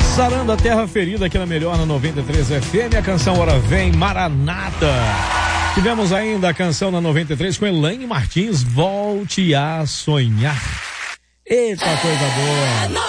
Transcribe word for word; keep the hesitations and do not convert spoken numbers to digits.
Sarando a terra ferida aqui na Melhor, na noventa e três F M, a canção Hora Vem, Maranata. Tivemos ainda a canção na noventa e três com Elaine Martins, Volte a Sonhar. Eita, coisa boa.